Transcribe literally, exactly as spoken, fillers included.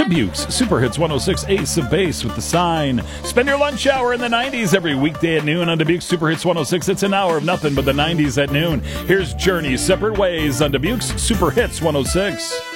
Dubuque's Super Hits one oh six Ace of Base with the sign. Spend your lunch hour in the nineties every weekday at noon on Dubuque's Super Hits one oh six. It's an hour of nothing but the nineties at noon. Here's Journey Separate Ways on Dubuque's Super Hits one oh six.